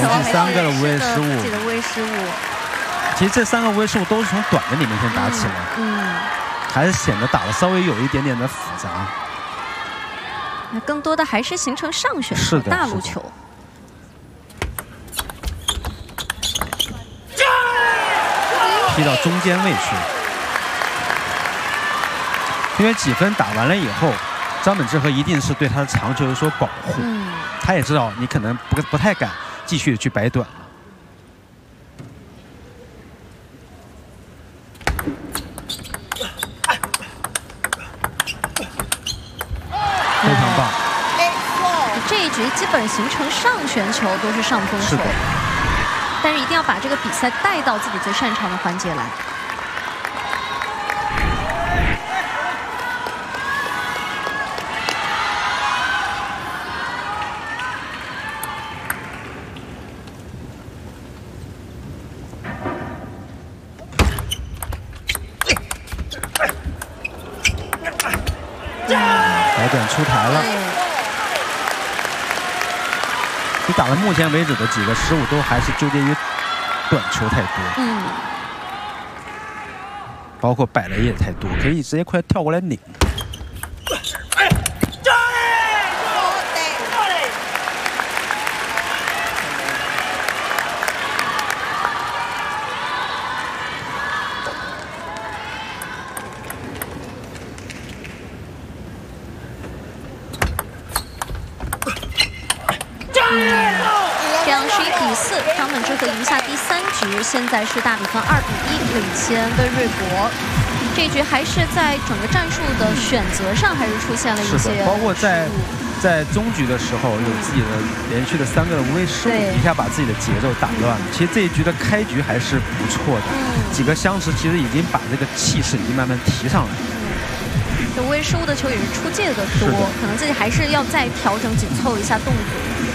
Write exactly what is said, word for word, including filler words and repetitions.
第三个的无谓失误， 自己的无谓失误。 其实这三个无谓失误都是从短的里面先打起来， 嗯，嗯还是显得打的稍微有一点点的复杂。 那更多的还是形成上旋球、大路球。 踢到中间位去，因为几分打完了以后，张本智和一定是对他的长球有所保护。嗯，他也知道你可能不不太敢继续去摆短了。非常棒！ 这一局基本形成上旋球都是上风球。但是一定要把这个比赛带到自己最擅长的环节来。 摆短出台了。你打到目前为止的几个失误都还是纠结于短球太多，嗯，包括摆了也太多，可以直接快跳过来拧。 这样是一比四，张本智和赢下第三局，现在是大比分二比一领先魏瑞博。这局还是在整个战术的选择上，还是出现了一些， 包括在在中局的时候有自己的连续的三个的无谓失误，一下把自己的节奏打乱了。其实这一局的开局还是不错的，嗯、几个相持其实已经把这个气势已经慢慢提上来了。 这无谓失误的球也是出界的多，可能自己还是要再调整紧凑一下动作。